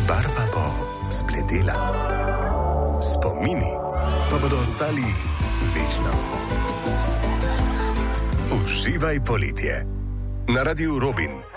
barva bo zbledela. Spomini pa bodo ostali večno. Uživaj poletje na Radiu Robin.